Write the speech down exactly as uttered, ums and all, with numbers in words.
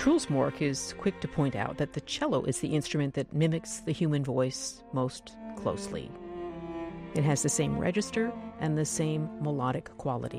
Truls Mork is quick to point out that the cello is the instrument that mimics the human voice most closely. It has the same register and the same melodic quality.